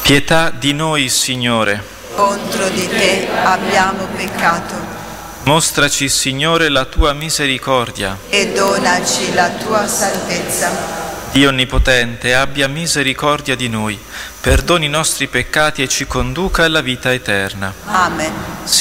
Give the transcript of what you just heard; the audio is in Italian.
Pietà di noi, Signore. Contro di te abbiamo peccato. Mostraci, Signore, la tua misericordia. E donaci la tua salvezza. Dio Onnipotente, abbia misericordia di noi, perdoni i nostri peccati e ci conduca alla vita eterna. Amen.